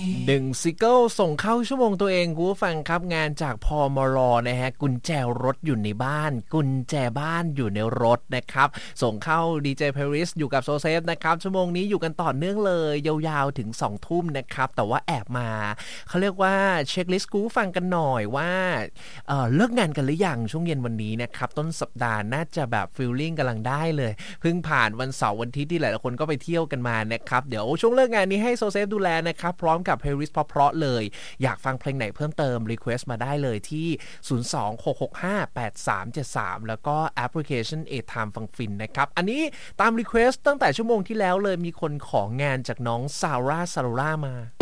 1ซิงเกิลส่งเข้าชั่วโมงตัวเองคุณผู้ฟังครับงานจากพมรนะฮะกุญแจรถอยู่ในบ้านกุญแจบ้านอยู่ในรถนะครับส่งเข้าดีเจเพริสอยู่กับโซเซฟนะครับชั่วโมงนี้อยู่กันต่อเนื่องเลยยาวๆถึง 2 ทุ่มนะครับแต่ว่าแอบมาเขาเรียกว่าเช็คลิสต์คุณผู้ฟังกันหน่อยว่าเลิกงานกันหรือยังช่วงเย็นวันนี้นะครับต้นสัปดาห์น่าจะแบบฟีลลิ่งกำลังได้เลยเพิ่งผ่านวันเสาร์วันอาทิตย์ที่หลายๆคนก็ไปเที่ยวกันมานะครับเดี๋ยวช่วงเลิกงานนี้ให้โซเซฟดูแลนะครับพร้อมกับเพลย์ลิสต์เพราะๆเลยอยากฟังเพลงไหนเพิ่มเติมรีเควสต์มาได้เลยที่026658373แล้วก็แอปพลิเคชัน A-Time ฟังฟินนะครับอันนี้ตามรีเควสต์ตั้งแต่ชั่วโมงที่แล้วเลยมีคนของานจากน้องซาร่ามา